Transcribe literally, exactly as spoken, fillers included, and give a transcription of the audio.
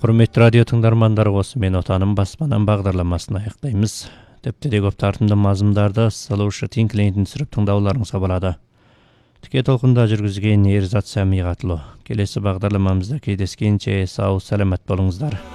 Құрметті радио тыңдармандар, осы мен отаным баспанам бағдарламасын аяқтаймыз. Тіпті де көп тартымды мазымдарды Solution Tinklейден түсіріп тыңдауларыңызға болады. Тіке толқында жүргізген Ерзат Сәмиғатұлы. Келесі бағдарламамызда кездескенше сау, сәлемет болыңыздар.